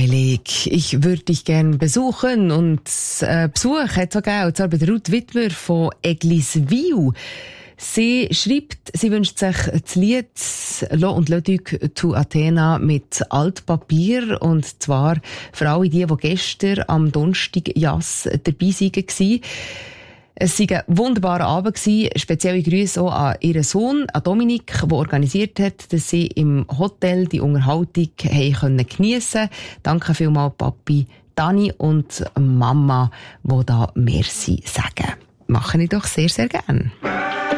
Heilig, ich würde dich gern besuchen. Und Besuch hat es auch gegeben, und zwar bei der Ruth Wittmer von Egliswil. Sie schreibt, sie wünscht sich das Lied «Lo und Leduc to Athena» mit Altpapier. Und zwar für alle die gestern am Donnerstag Jass dabei waren. Es war ein wunderbarer Abend. Spezielle Grüße auch an ihren Sohn, an Dominik, der organisiert hat, dass sie im Hotel die Unterhaltung geniessen konnten. Danke vielmals Papi, Dani und Mama, die da Merci sagen. Mache ich doch sehr, sehr gerne.